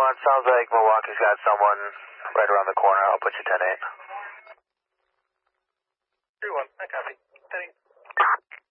3-1, sounds like Milwaukee's got someone right around the corner. I'll put you 10-8. 3-1, I copy.